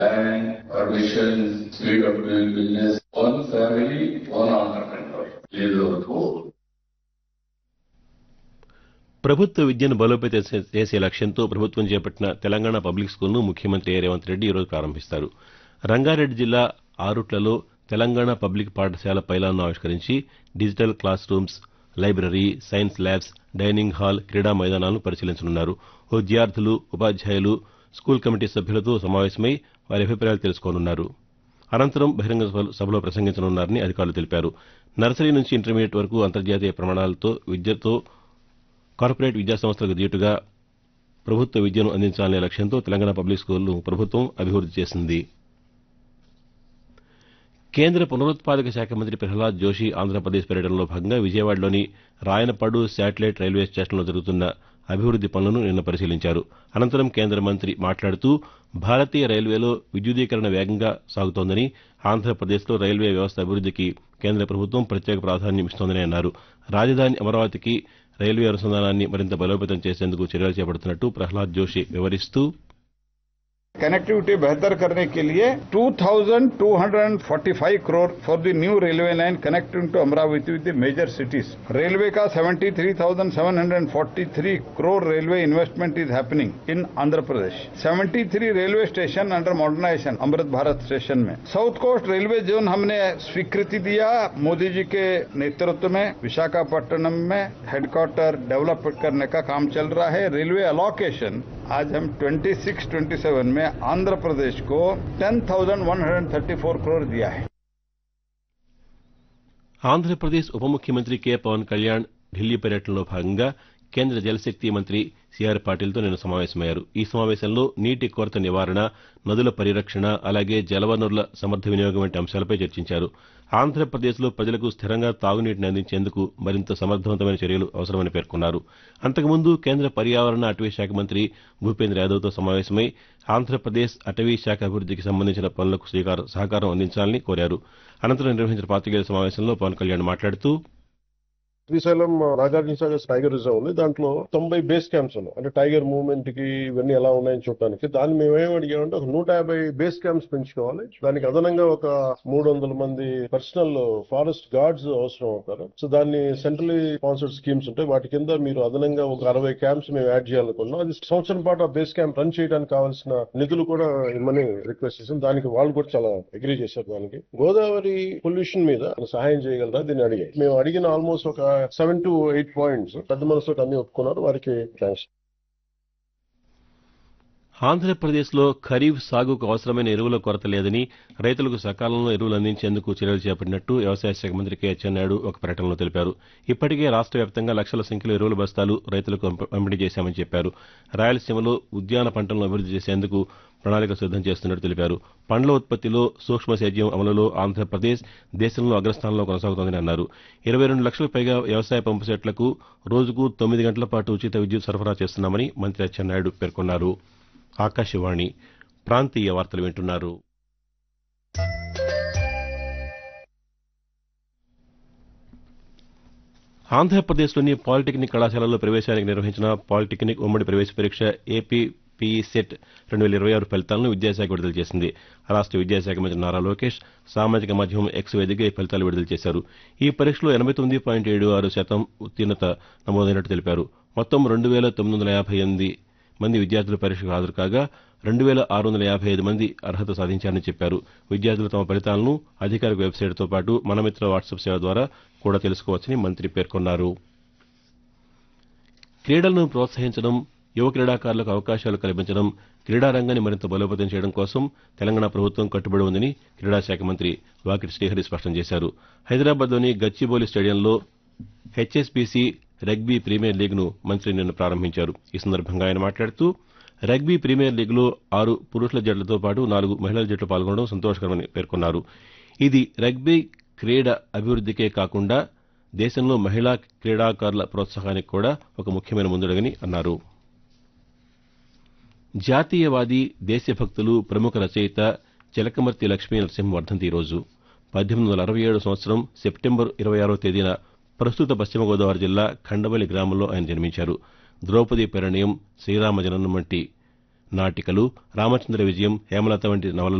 Land, permission, speed of doing business, one family, one entrepreneur. These are the goal. ప్రభుత్వ విద్యను బలోపేతం చేసే లక్ష్యంతో ప్రభుత్వం చేపట్టిన తెలంగాణ పబ్లిక్ స్కూల్ను ముఖ్యమంత్రి రేవంత్ రెడ్డి ఈరోజు ప్రారంభిస్తారు. రంగారెడ్డి జిల్లా ఆరుట్లలో తెలంగాణ పబ్లిక్ పాఠశాల పైలాన్ను ఆవిష్కరించి digital class rooms, library, science labs, dining hall, క్రీడా మైదానాలను పరిశీలించనున్నారు. విద్యార్థులు, ఉపాధ్యాయులు, స్కూల్ కమిటీ సభ్యులతో సమావేశమై వారి అభిప్రాయాలు తెలుసుకోనున్నారు. అనంతరం బహిరంగ సభలో ప్రసంగించనున్నారని అధికారులు తెలిపారు. నర్సరీ నుంచి ఇంటర్మీడియట్ వరకు అంతర్జాతీయ ప్రమాణాలతో విద్యతో కార్పొరేట్ విద్యాసంస్థలకు దీటుగా ప్రభుత్వ విద్యను అందించాలనే లక్ష్యంతో తెలంగాణ పబ్లిక్ స్కూల్ను ప్రభుత్వం అభివృద్ది చేసింది. కేంద్ర పునరుత్పాదక శాఖ మంత్రి ప్రహ్లాద్ జోషి ఆంధ్రప్రదేశ్ పర్యటనలో భాగంగా విజయవాడలోని రాయనపాడు శాటిలైట్ రైల్వే స్టేషన్లో జరుగుతున్న అభివృద్ది పనులను నిన్న పరిశీలించారు. అనంతరం కేంద్ర మంత్రి మాట్లాడుతూ భారతీయ రైల్వేలో విద్యుదీకరణ వేగంగా సాగుతోందని, ఆంధ్రప్రదేశ్లో రైల్వే వ్యవస్థ అభివృద్దికి కేంద్ర ప్రభుత్వం ప్రత్యేక ప్రాధాన్యం ఇస్తోందని అన్నారు. రాజధాని అమరావతికి రైల్వే అనుసంధానాన్ని మరింత బలోపేతం చేసేందుకు చర్యలు చేపడుతున్నట్టు ప్రహ్లాద్ జోషి వివరిస్తూ कनेक्टिविटी बेहतर करने के लिए 2,245 crore for the new railway line connecting to Amravati with the major cities. Railway का 73,743 crore railway investment is happening in Andhra Pradesh. 73 railway station under modernisation Amrit Bharat station में. साउथ कोस्ट रेलवे जोन हमने स्वीकृति दिया मोदी जी के नेतृत्व में. विशाखापट्टनम में हेडक्वार्टर डेवलप करने का काम चल रहा है. रेलवे अलॉकेशन आज हम 26-27 में आंध्र प्रदेश को 10,134 करोड़ दिया है. ఆంధ్రప్రదేశ్ ఉప ముఖ్యమంత్రి కె పవన్ కళ్యాణ్ ఢిల్లీ పర్యటనలో భాగంగా కేంద్ర జలశక్తి మంత్రి సిఆర్ పాటిల్తో నిన్న సమావేశమయ్యారు. ఈ సమావేశంలో నీటి కొరత నివారణ, నదుల పరిరక్షణ, అలాగే జలవనరుల సమర్థ వినియోగం వంటి అంశాలపై చర్చించారు. ఆంధ్రప్రదేశ్లో ప్రజలకు స్థిరంగా తాగునీటిని అందించేందుకు మరింత సమర్థవంతమైన చర్యలు అవసరమని పేర్కొన్నారు. అంతకుముందు కేంద్ర పర్యావరణ, అటవీ శాఖ మంత్రి భూపేంద్ర యాదవ్తో సమావేశమై ఆంధ్రప్రదేశ్ అటవీ శాఖ అభివృద్దికి సంబంధించిన పనులకు సహకారం అందించాలని కోరారు. అనంతరం నిర్వహించిన పాతికేయుల సమావేశంలో పవన్ కళ్యాణ్ మాట్లాడుతూ శ్రీశైలం నాగార్జున సాగర్ టైగర్ రిజర్వ్ ఉంది. దాంట్లో 90 బేస్ క్యాంప్స్ ఉన్నాయి. అంటే టైగర్ మూవ్మెంట్ కి ఇవన్నీ ఎలా ఉన్నాయని చూడడానికి. దాన్ని మేమేం అడిగామంటే ఒక 150 బేస్ క్యాంప్స్ పెంచుకోవాలి. దానికి అదనంగా ఒక 300 మంది పర్సనల్ ఫారెస్ట్ గార్డ్స్ అవసరం అవుతారు. సో దాన్ని సెంట్రలీ స్పాన్సర్డ్ స్కీమ్స్ ఉంటాయి. వాటి కింద మీరు అదనంగా ఒక 60 క్యాంప్స్ మేము యాడ్ చేయాలనుకున్నాం. అది సంవత్సరం పాటు ఆ బేస్ క్యాంప్ రన్ చేయడానికి కావాల్సిన నిధులు కూడా ఇమ్మని రిక్వెస్ట్ చేసాం. దానికి వాళ్ళు కూడా చాలా అగ్రీ చేశారు. దానికి గోదావరి పొల్యూషన్ మీద సహాయం చేయగలరా దీన్ని అడిగాయి. మేము అడిగిన ఆల్మోస్ట్ ఒక 7 to 8 పాయింట్స్ పెద్ద మనసుతో అన్ని ఒప్పుకున్నారు. వారికి థ్యాంక్స్. ఆంధ్రప్రదేశ్లో ఖరీఫ్ సాగుకు అవసరమైన ఎరువుల కొరత లేదని, రైతులకు సకాలంలో ఎరువులు అందించేందుకు చర్యలు చేపట్టినట్టు వ్యవసాయ శాఖ మంత్రి కె అచ్చెన్నాయుడు ఒక ప్రకటనలో తెలిపారు. ఇప్పటికే రాష్ట్ర వ్యాప్తంగా లక్షల సంఖ్యలో ఎరువుల బస్తాలు రైతులకు పంపిణీ చేశామని చెప్పారు. రాయలసీమలో ఉద్యాన పంటలను అభివృద్ది చేసేందుకు ప్రణాళిక సిద్దం చేస్తున్నట్టు తెలిపారు. పండ్ల ఉత్పత్తిలో సూక్ష్మ సేద్యం అమలులో ఆంధ్రప్రదేశ్ దేశంలో అగ్రస్థానంలో కొనసాగుతోందని అన్నారు. 22 లక్షలకు పైగా వ్యవసాయ పంపు సెట్లకు రోజుకు 9 గంటల పాటు ఉచిత విద్యుత్ సరఫరా చేస్తున్నామని మంత్రి అచ్చెన్నాయుడు పేర్కొన్నారు. ఆకాశవాణి ప్రాంతీయ వార్తలు వింటున్నారు. ఆంధ్రప్రదేశ్లోని పాలిటెక్నిక్ కళాశాలల్లో ప్రవేశానికి నిర్వహించిన పాలిటెక్నిక్ ఉమ్మడి ప్రవేశ పరీక్ష ఏపీపీఈసెట్ 2026 ఫలితాలను విద్యాశాఖ విడుదల చేసింది. రాష్ట్ర విద్యాశాఖ మంత్రి నారా లోకేష్ సామాజిక మాధ్యమం ఎక్స్ వేదికగా ఈ ఫలితాలు విడుదల చేశారు. ఈ పరీక్షలో 89.76% ఉత్తీర్ణత నమోదైనట్టు తెలిపారు. మొత్తం 2,958 మంది విద్యార్థులు పరీక్షకు హాజరు కాగా 2,655 మంది అర్హత సాధించారని చెప్పారు. విద్యార్థులు తమ ఫలితాలను అధికారిక వెబ్సైట్తో పాటు మనమిత్ర వాట్సాప్ సేవ ద్వారా కూడా తెలుసుకోవచ్చని మంత్రి పేర్కొన్నారు. క్రీడలను ప్రోత్సహించడం, యువ క్రీడాకారులకు అవకాశాలు కల్పించడం, క్రీడారంగాన్ని మరింత బలోపేతం చేయడం కోసం తెలంగాణ ప్రభుత్వం కట్టుబడి ఉందని క్రీడాశాఖ మంత్రి వాకిటి శ్రీహరి స్పష్టం చేశారు. హైదరాబాద్లోని గచ్చిబౌలి స్టేడియంలో హెచ్ఎస్బీసీ రగ్బీ ప్రీమియర్ లీగ్ను మంత్రి నిన్న ప్రారంభించారు. ఈ సందర్భంగా ఆయన మాట్లాడుతూ రగ్బీ ప్రీమియర్ లీగ్లో 6 పురుషుల జట్లతో పాటు 4 మహిళల జట్లు పాల్గొనడం సంతోషకరమని పేర్కొన్నారు. ఇది రగ్బీ క్రీడ అభివృద్దికే కాకుండా దేశంలో మహిళా క్రీడాకారుల ప్రోత్సాహానికి కూడా ఒక ముఖ్యమైన ముందడుగని అన్నారు. జాతీయవాది, దేశభక్తులు, ప్రముఖ రచయిత చిలకమర్తి లక్ష్మీ నరసింహ వర్ధంతి ఈరోజు. 1867 సంవత్సరం సెప్టెంబర్ 26వ తేదీన ప్రస్తుత పశ్చిమ గోదావరి జిల్లా ఖండవల్లి గ్రామంలో ఆయన జన్మించారు. ద్రౌపది పరిణయం, శ్రీరామ జననం వంటి నాటికలు, రామచంద్ర విజయం, హేమలత వంటి నవలలు